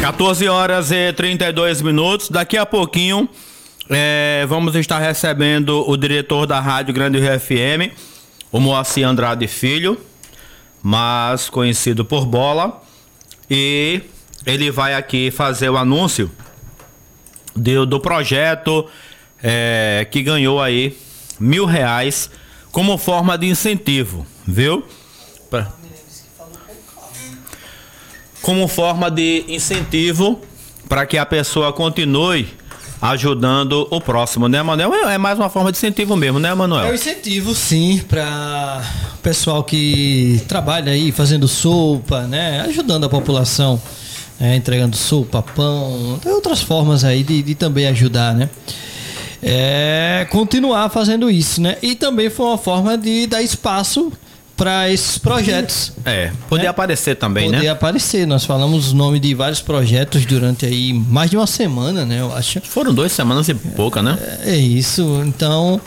14 horas e 32 minutos. Daqui a pouquinho vamos estar recebendo o diretor da Rádio Grande Rio FM, o Moacir Andrade Filho, mais conhecido por Bola, e ele vai aqui fazer o anúncio do projeto que ganhou aí R$1.000 como forma de incentivo, viu? Como forma de incentivo para que a pessoa continue ajudando o próximo, né, Manuel? É mais uma forma de incentivo mesmo, né, Manuel? É um incentivo, sim, para o pessoal que trabalha aí fazendo sopa, né? Ajudando a população, entregando sopa, pão, tem outras formas aí de também ajudar, né? Continuar fazendo isso, né? E também foi uma forma de dar espaço para esses projetos. Poder aparecer também, né? Poder aparecer. Nós falamos o nome de vários projetos durante aí mais de uma semana, né? Eu acho. Foram 2 semanas e pouca, né? É isso. Então,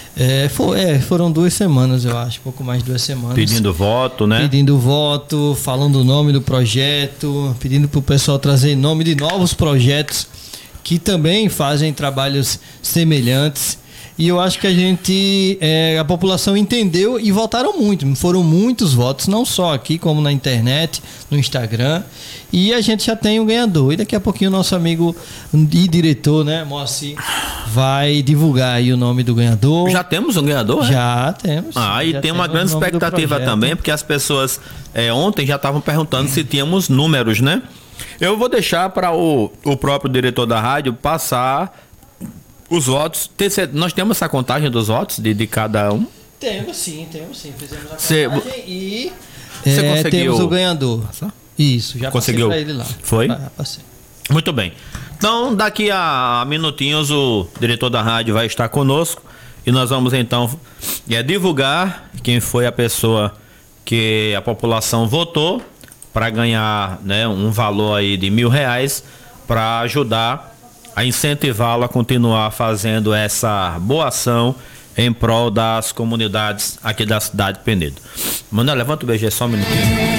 foram 2 semanas, eu acho. Pouco mais de 2 semanas. Pedindo voto, né? Pedindo voto, falando o nome do projeto, pedindo para o pessoal trazer nome de novos projetos que também fazem trabalhos semelhantes. E eu acho que a população entendeu e votaram muito. Foram muitos votos, não só aqui, como na internet, no Instagram. E a gente já tem um ganhador. E daqui a pouquinho o nosso amigo e diretor, né, Moacir, vai divulgar aí o nome do ganhador. Já temos um ganhador? Já temos. E tem uma grande expectativa também, porque as pessoas ontem já estavam perguntando se tínhamos números, né? Eu vou deixar para o próprio diretor da rádio passar os votos. Nós temos essa contagem dos votos de cada um? Temos sim. Fizemos a contagem e conseguiu... temos o ganhador. Isso, já conseguiu? Passei pra ele lá. Foi? Passei. Muito bem. Então, daqui a minutinhos, o diretor da rádio vai estar conosco e nós vamos então divulgar quem foi a pessoa que a população votou para ganhar, né, um valor aí de R$1.000 para ajudar a incentivá-lo a continuar fazendo essa boa ação em prol das comunidades aqui da cidade de Penedo. Manuel, levanta o BG só um minutinho.